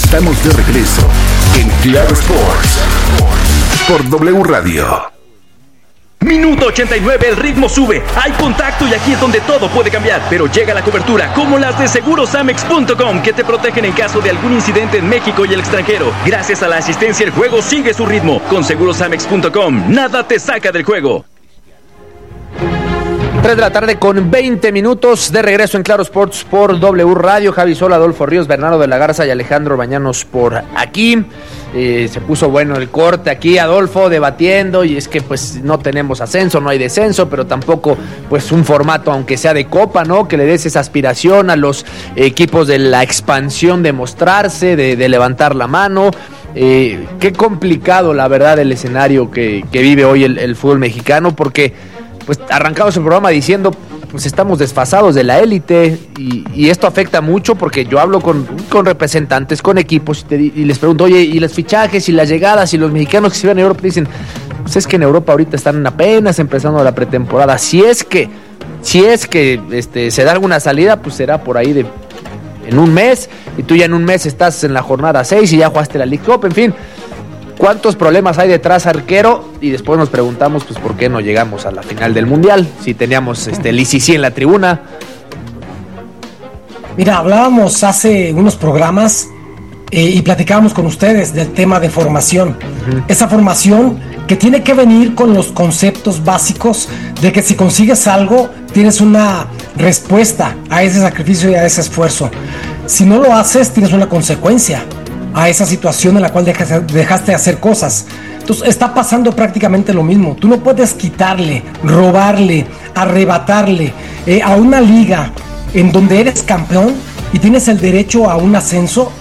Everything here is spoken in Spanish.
Estamos de regreso en Claro Sports por W Radio. Minuto 89, el ritmo sube, hay contacto y aquí es donde todo puede cambiar. Pero llega la cobertura, como las de Segurosamex.com, que te protegen en caso de algún incidente en México y el extranjero. Gracias a la asistencia, el juego sigue su ritmo. Con Segurosamex.com, nada te saca del juego. 3 de la tarde con 20 minutos de regreso en Claro Sports por W Radio. Javi Sola, Adolfo Ríos, Bernardo de la Garza y Alejandro Bañanos por aquí. Se puso bueno el corte aquí, Adolfo, debatiendo, y es que pues no tenemos ascenso, no hay descenso, pero tampoco pues un formato, aunque sea de copa, ¿no? Que le des esa aspiración a los equipos de la expansión de mostrarse, de levantar la mano. Qué complicado, la verdad, el escenario que vive hoy el fútbol mexicano, porque pues arrancamos el programa diciendo pues estamos desfasados de la élite y esto afecta mucho, porque yo hablo con representantes, con equipos y les pregunto, oye, y los fichajes y las llegadas y los mexicanos que se van a Europa, dicen, pues es que en Europa ahorita están apenas empezando la pretemporada, si es que se da alguna salida, pues será por ahí en un mes, y tú ya en un mes estás en la jornada 6 y ya jugaste la League Cup, en fin. ¿Cuántos problemas hay detrás, arquero? Y después nos preguntamos, pues, ¿por qué no llegamos a la final del Mundial? Si teníamos Lisici en la tribuna. Mira, hablábamos hace unos programas y platicábamos con ustedes del tema de formación. Uh-huh. Esa formación que tiene que venir con los conceptos básicos de que si consigues algo, tienes una respuesta a ese sacrificio y a ese esfuerzo. Si no lo haces, tienes una consecuencia a esa situación en la cual dejaste de hacer cosas. Entonces está pasando prácticamente lo mismo. Tú no puedes quitarle, robarle, arrebatarle a una liga en donde eres campeón y tienes el derecho a un ascenso